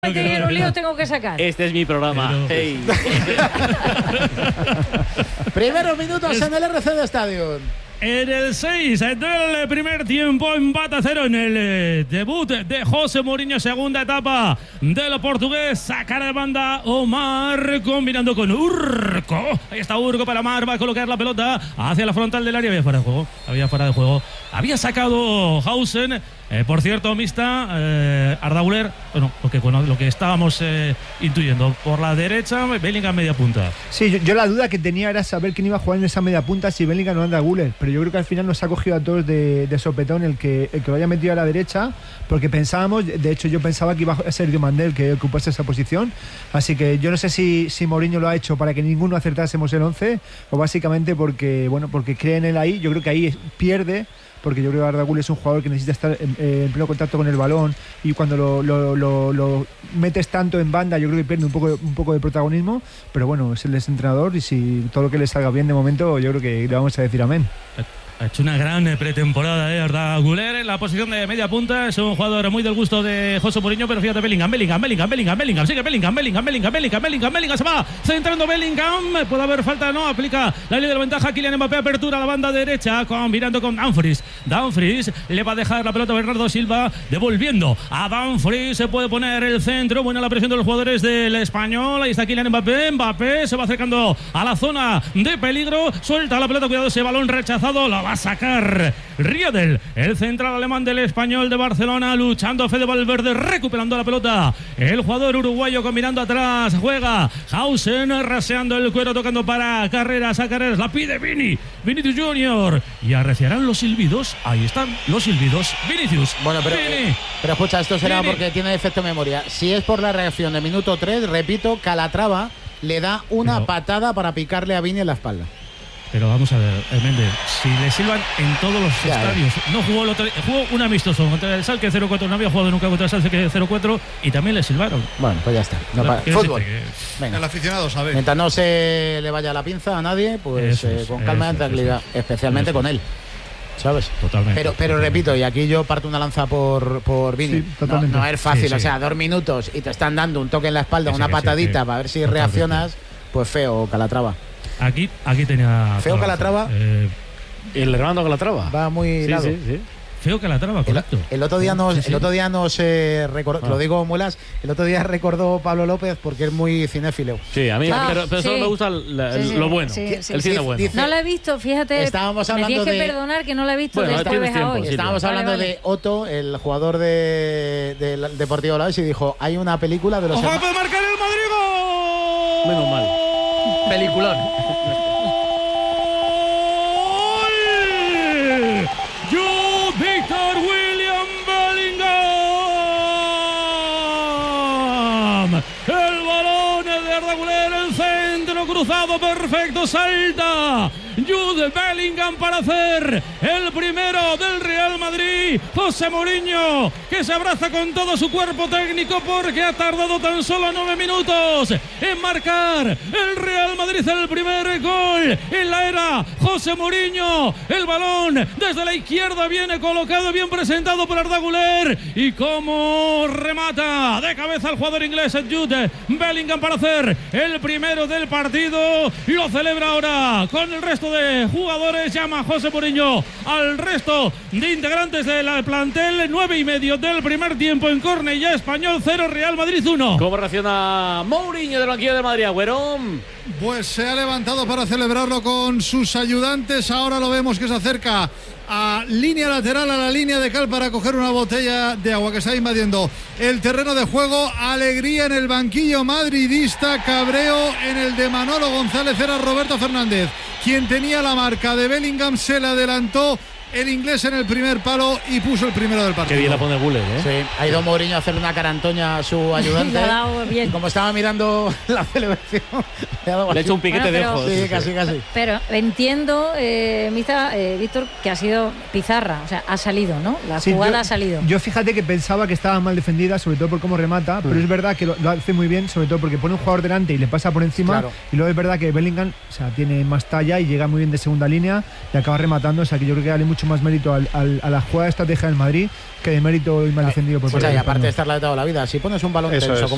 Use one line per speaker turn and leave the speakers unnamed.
Lío tengo que sacar.
Este es mi programa. Hey.
Primeros minutos en el RCD Stadium.
En el 6 del primer tiempo, empate a 0 en el debut de José Mourinho, segunda etapa de lo portugués. Sacar de banda Omar, combinando con Urco. Ahí está Urco para Omar, va a colocar la pelota hacia la frontal del área. Había fuera de juego. Había sacado Hausen. Por cierto, mixta, Arda Güler, bueno, porque con lo que estábamos intuyendo, por la derecha, Bellingham media punta.
Sí, yo la duda que tenía era saber quién iba a jugar en esa media punta, si Bellingham o Arda Güler, pero yo creo que al final nos ha cogido a todos de sopetón el que lo haya metido a la derecha, porque pensábamos, de hecho yo pensaba que iba a ser Diomandel que ocupase esa posición, así que yo no sé si Mourinho lo ha hecho para que ninguno acertásemos el 11, o básicamente porque cree en él ahí. Yo creo que ahí pierde, porque yo creo que Arda Güler es un jugador que necesita estar en pleno contacto con el balón, y cuando lo metes tanto en banda yo creo que pierde un poco de protagonismo, pero bueno, es el entrenador y si todo lo que le salga bien de momento yo creo que le vamos a decir amén.
Ha hecho una gran pretemporada, Arda Güler en la posición de media punta. Es un jugador muy del gusto de José Mourinho, pero fíjate, Bellingham, sigue Bellingham, se va centrando Bellingham, puede haber falta, no, aplica la ley de la ventaja. Kylian Mbappé, apertura a la banda derecha, combinando con Dumfries le va a dejar la pelota a Bernardo Silva, devolviendo a Dumfries, se puede poner el centro, buena la presión de los jugadores del Español. Ahí está Kylian Mbappé se va acercando a la zona de peligro, suelta la pelota, cuidado, ese balón rechazado, la va a sacar Riedel, el central alemán del Español de Barcelona, luchando Fede Valverde, recuperando la pelota, el jugador uruguayo combinando atrás, juega Hausen, raseando el cuero, tocando para Carreras, la pide Vinicius Junior, y arreciarán los silbidos. Ahí están los silbidos. Vinicius.
Bueno, pero escucha, esto será porque tiene efecto memoria. Si es por la reacción de minuto 3, repito, Calatrava le da una patada para picarle a Vini en la espalda.
Pero vamos a ver, Méndez, si le silban en todos los estadios, no jugó jugó un amistoso contra el Schalke 04, no había jugado nunca contra el Schalke 04 y también le silbaron.
Bueno, pues ya está. Fútbol.
Venga. El aficionado sabe.
Mientras no se le vaya la pinza a nadie, pues con calma y tranquilidad, especialmente con él. ¿Sabes?
Totalmente.
Pero repito, y aquí yo parto una lanza por Vini.
Sí,
no es fácil, o sea, 2 minutos y te están dando un toque en la espalda, una patadita para ver si reaccionas, pues feo, Calatrava.
Aquí tenía
feo Calatrava.
El hermano Calatrava
va muy lado.
Sí.
Feo Calatrava, correcto.
El otro día nos recordó, lo digo Muelas, el otro día recordó Pablo López porque es muy cinéfilo.
Sí, a mí, pero solo me gusta lo bueno, el cine bueno.
No lo he visto, fíjate.
Estábamos hablando
me tienes que perdonar que no lo he visto de jueves a hoy.
Estábamos hablando de Otto, el jugador del Deportivo Alavés, y dijo, hay una película de los...
¡Ojo, puede marcar el Madrid! ¡Gol!
Menos mal. Peliculón.
Victor William Bellingham. El balón es de Arda Güler, el centro cruzado perfecto, salta Jude Bellingham para hacer el primero del Real Madrid. José Mourinho, que se abraza con todo su cuerpo técnico porque ha tardado tan solo 9 minutos en marcar el Real Madrid el primer gol en la era José Mourinho. El balón desde la izquierda viene colocado, bien presentado por Arda Güler, y como remata de cabeza el jugador inglés Jude Bellingham para hacer el primero del partido. Lo celebra ahora con el resto de jugadores, llama José Mourinho al resto de integrantes del plantel. 9:30 del primer tiempo en Cornellá, Español 0, Real Madrid 1.
¿Cómo reacciona Mourinho del banquillo de Madrid, Agüero?
Pues se ha levantado para celebrarlo con sus ayudantes. Ahora lo vemos que se acerca a línea lateral, a la línea de cal, para coger una botella de agua que está invadiendo el terreno de juego. Alegría en el banquillo madridista, cabreo en el de Manolo González. Era Roberto Fernández quien tenía la marca de Bellingham, se le adelantó el inglés en el primer palo y puso el primero del partido.
Qué bien la pone Güler, ¿eh?
Sí, ha ido Mourinho a hacerle una carantoña a su ayudante.
Le ha dado bien.
Como estaba mirando la celebración,
le ha hecho un piquete de ojos.
Sí, casi.
Pero entiendo, Víctor, que ha sido pizarra, o sea, ha salido, ¿no? La jugada ha salido.
Yo fíjate que pensaba que estaba mal defendida, sobre todo por cómo remata, pero es verdad que lo hace muy bien, sobre todo porque pone un jugador delante y le pasa por encima, claro. Y luego es verdad que Bellingham, o sea, tiene más talla y llega muy bien de segunda línea y acaba rematando, o sea, que yo creo que dale mucho más mérito a la jugada de estrategia del Madrid que de mérito y mal defendido por
y aparte de estarle de toda la vida, si pones un balón tenso